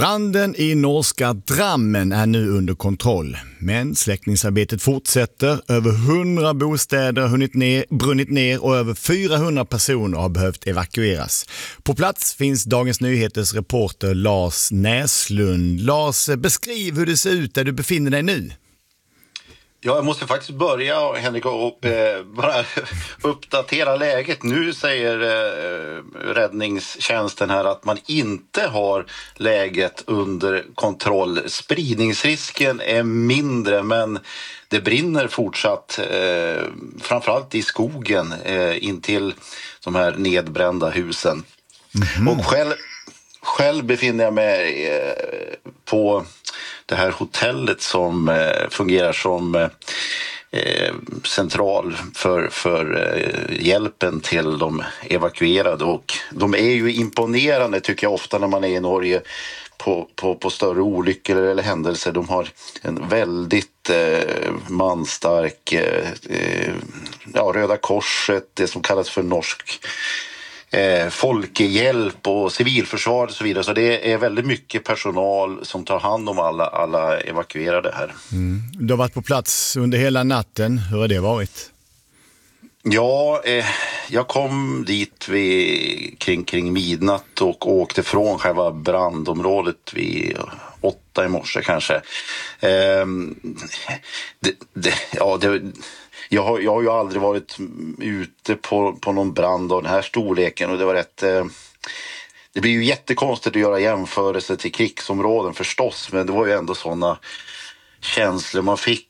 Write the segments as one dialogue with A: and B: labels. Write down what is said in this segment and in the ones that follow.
A: Branden i norska Drammen är nu under kontroll, men släckningsarbetet fortsätter. Över 100 bostäder har brunnit ner och över 400 personer har behövt evakueras. På plats finns Dagens Nyheters reporter Lars Näslund. Lars, beskriv hur det ser ut där du befinner dig nu.
B: Ja, jag måste faktiskt börja, Henrik, och bara uppdatera läget. Nu säger räddningstjänsten här att man inte har läget under kontroll. Spridningsrisken är mindre, men det brinner fortsatt, framförallt i skogen intill de här nedbrända husen. Mm-hmm. Och själv befinner jag mig på det här hotellet som fungerar som central för hjälpen till de evakuerade, och de är ju imponerande tycker jag ofta när man är i Norge på större olyckor eller händelser. De har en väldigt manstark Röda Korset, det som kallas för norsk folkehjälp och civilförsvar och så vidare. Så det är väldigt mycket personal som tar hand om alla evakuerade här.
A: Mm. Du har varit på plats under hela natten. Hur har det varit?
B: Ja, jag kom dit kring midnatt och åkte från själva brandområdet vid 8 i morse kanske. Jag har ju aldrig varit ute på någon brand av den här storleken, och det var det blir ju jättekonstigt att göra jämförelse till krigsområden förstås, men det var ju ändå sådana känslor man fick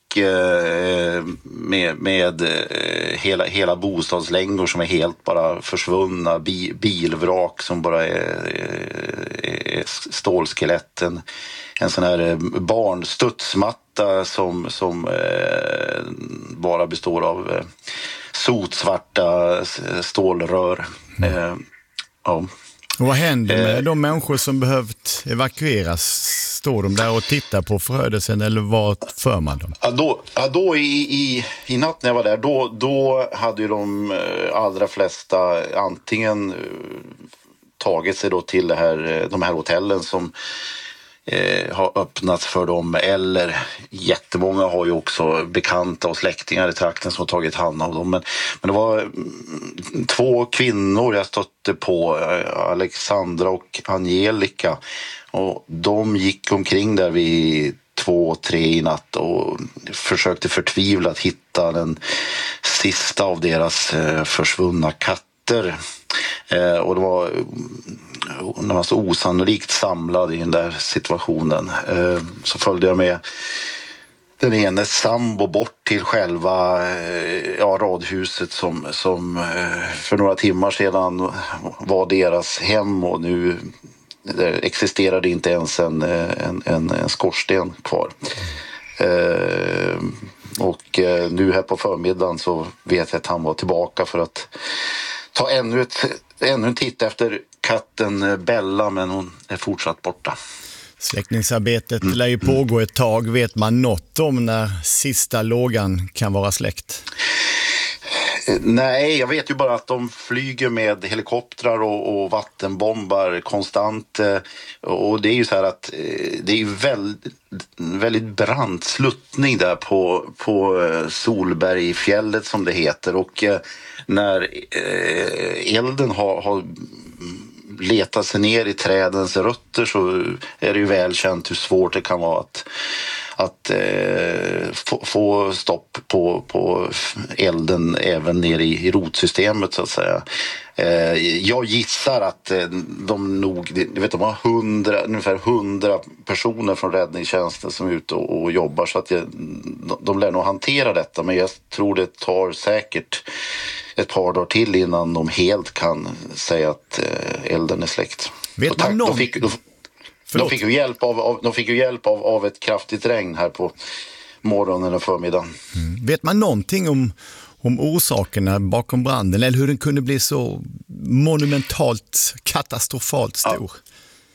B: med hela bostadslängor som är helt bara försvunna, bilvrak som bara är stålskeletten, en sån här barnstudsmatta som bara består av sotsvarta stålrör. Ja.
A: Och vad händer med de människor som behövt evakueras? Står de där och tittar på förödelsen, eller vad för man dem?
B: Ja, då i natt när jag var där, då hade ju de allra flesta antingen tagit sig då till de här hotellen som har öppnats för dem, eller jättemånga har ju också bekanta och släktingar i trakten som har tagit hand om dem. Men det var 2 kvinnor jag stötte på, Alexandra och Angelica, och de gick omkring där vid 2-3 i natt och försökte förtvivlat hitta den sista av deras försvunna katter. Och det var när man så osannolikt samlad i den där situationen, så följde jag med den ene sambo bort till själva radhuset som för några timmar sedan var deras hem, och nu existerade inte ens en skorsten kvar. Och nu här på förmiddagen så vet jag att han var tillbaka för att ta ännu en titt efter katten Bella, men hon är fortsatt borta.
A: Släckningsarbetet lär ju pågå ett tag. Vet man något om när sista lågan kan vara släckt?
B: Nej, jag vet ju bara att de flyger med helikoptrar och vattenbombar konstant. Och det är ju så här att det är ju väldigt brant sluttning där på Solbergfjället som det heter. Och när elden har letat sig ner i trädens rötter, så är det ju välkänt hur svårt det kan vara att få stopp på elden även ner i rotsystemet så att säga. Jag gissar att de har ungefär 100 personer från räddningstjänsten som är ute och jobbar, så att de lär nog hantera detta, men jag tror det tar säkert ett par dagar till innan de helt kan säga att elden är släckt.
A: Vet man någon?
B: De fick ju hjälp av ett kraftigt regn här på morgonen och förmiddagen.
A: Vet man någonting om orsakerna bakom branden, eller hur den kunde bli så monumentalt, katastrofalt stor?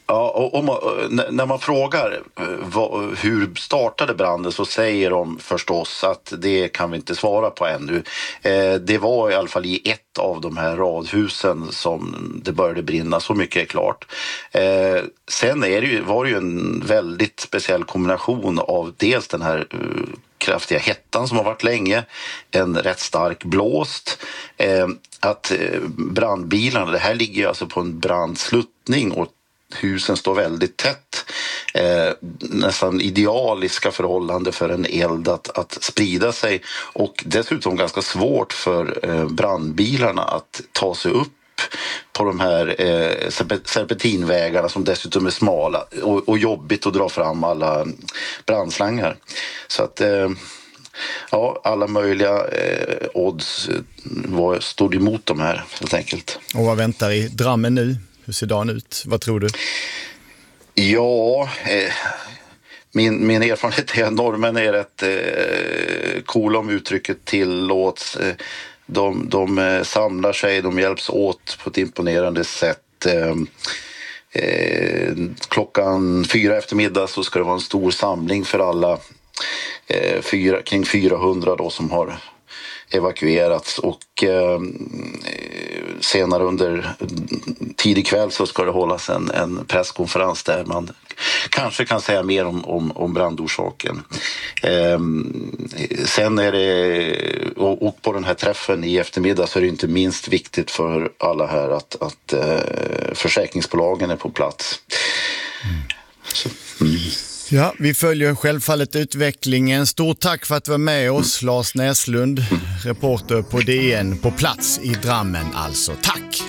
B: Ja, och när man frågar hur startade branden så säger de förstås att det kan vi inte svara på ännu. Det var i alla fall i ett av de här radhusen som det började brinna, så mycket är klart. Sen var det ju en väldigt speciell kombination av dels den här kraftiga hettan som har varit länge, en rätt stark blåst, att brandbilarna, det här ligger ju alltså på en brandsluttning och husen står väldigt tätt. Nästan idealiska förhållande för en eld att sprida sig, och dessutom ganska svårt för brandbilarna att ta sig upp på de här serpentinvägarna som dessutom är smala och jobbigt att dra fram alla brandslangar. Så att ja, alla möjliga odds stod emot de här helt enkelt.
A: Och vad väntar i Drammen nu? Hur ser dagen ut? Vad tror du?
B: Ja, min erfarenhet är att norrmän är rätt coola om uttrycket tillåts. De samlar sig, de hjälps åt på ett imponerande sätt. Klockan 4 eftermiddag så ska det vara en stor samling för alla. Kring 400 då som har evakuerats, och senare under tidig kväll så ska det hållas en presskonferens där man kanske kan säga mer om brandorsaken. Sen är det, och på den här träffen i eftermiddag så är det inte minst viktigt för alla här att försäkringsbolagen är på plats. Så,
A: Ja, vi följer självfallet utvecklingen. Stort tack för att du var med oss, Lars Näslund, reporter på DN på plats i Drammen alltså. Tack!